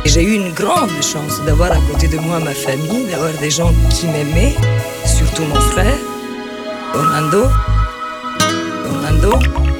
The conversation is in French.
Et j'ai eu une grande chance d'avoir à côté de moi ma famille, d'avoir des gens qui m'aimaient, surtout mon frère, Orlando.